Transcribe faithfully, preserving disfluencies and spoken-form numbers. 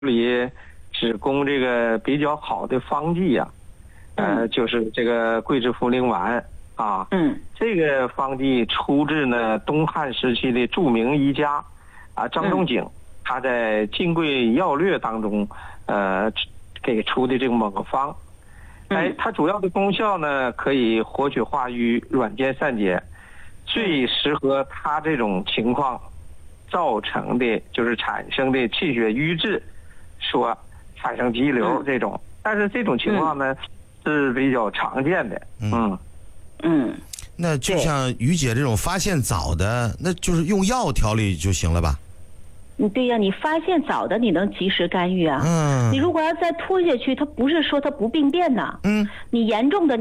里只供这个比较好的方剂呀、啊，呃，就是这个桂枝茯苓丸啊。 嗯， 这个方剂出自呢东汉时期的著名医家啊张仲景，嗯、他在《金匮要略》当中呃给出的这个猛方。哎，它主要的功效呢，可以活血化瘀、软坚散结，最适合他这种情况造成的就是产生的气血瘀滞，说产生肌瘤这种。但是这种情况呢、嗯、是比较常见的。嗯嗯， 那就像于姐这种发现早的，那就是用药调理就行了吧？ 嗯，对呀、啊，你发现早的，你能及时干预啊。嗯，你如果要再拖下去，它不是说它不病变呐。嗯，你严重的。